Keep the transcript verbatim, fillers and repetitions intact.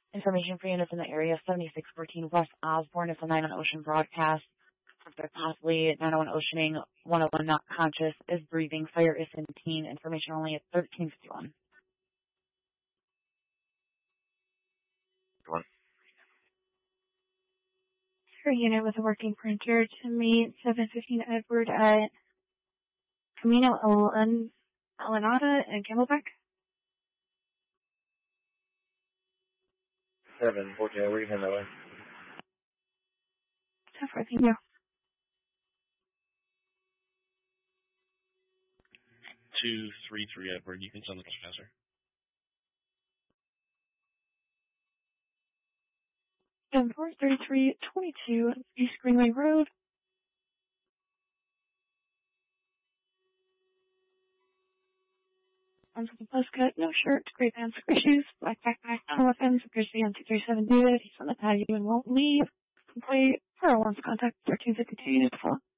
Information for units in the area, seventy-six fourteen West Osborne. It's a nine one Ocean broadcast. Suspect possibly nine one Oceaning, one oh one not conscious, is breathing, fire is in teen. Information only at thirteen fifty-one. One. For unit with a working printer to meet seven fifteen Edward at Camino Alanada and Camelback. Seven, fourteen, where are you heading that way? So far, thank you. Two, three, three, Edward. You can send the trespasser. And four thirty-three twenty-two East Greenway Road. Arms with a buzz cut, no shirt, gray pants, gray shoes, black backpack, no weapons, appears to be on two thirty-seven David. He's on the patio and won't leave. Complete. For our contact thirteen fifty-two units before.